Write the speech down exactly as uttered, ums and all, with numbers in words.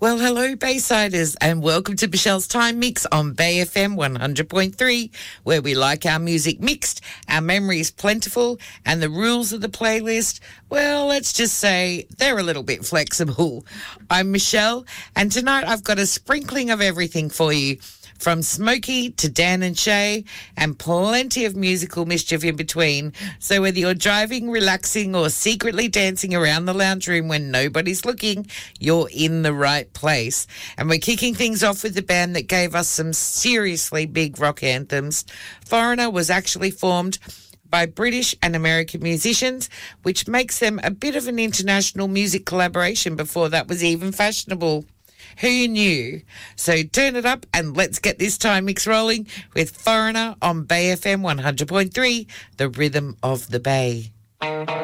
Well, hello, Baysiders, and welcome to Michelle's Time Mix on Bay F M one hundred point three, where we like our music mixed, our memories plentiful, and the rules of the playlist, well, let's just say they're a little bit flexible. I'm Michelle, and tonight I've got a sprinkling of everything for you, from Smokey to Dan and Shay, and plenty of musical mischief in between. So whether you're driving, relaxing, or secretly dancing around the lounge room when nobody's looking, you're in the right place. And we're kicking things off with the band that gave us some seriously big rock anthems. Foreigner was actually formed by British and American musicians, which makes them a bit of an international music collaboration before that was even fashionable. Who knew? So turn it up and let's get this time mix rolling with Foreigner on Bay F M one hundred point three, the rhythm of the Bay.